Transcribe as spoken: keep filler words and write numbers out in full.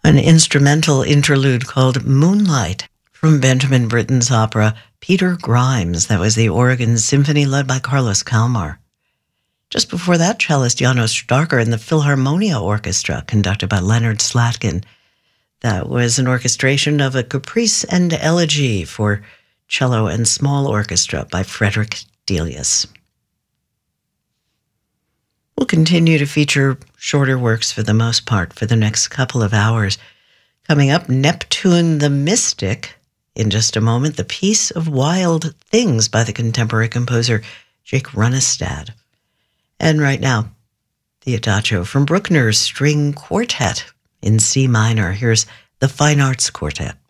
an instrumental interlude called Moonlight from Benjamin Britten's opera Peter Grimes. That was the Oregon Symphony led by Carlos Kalmar. Just before that, cellist Janos Starker and the Philharmonia Orchestra, conducted by Leonard Slatkin. That was an orchestration of a Caprice and Elegy for cello and small orchestra by Frederick Delius. We'll continue to feature shorter works for the most part for the next couple of hours. Coming up, Neptune the Mystic. In just a moment, the piece of Wild Things by the contemporary composer Jake Runestad. And right now, the Adagio from Bruckner's String Quartet in C minor. Here's the Fine Arts Quartet.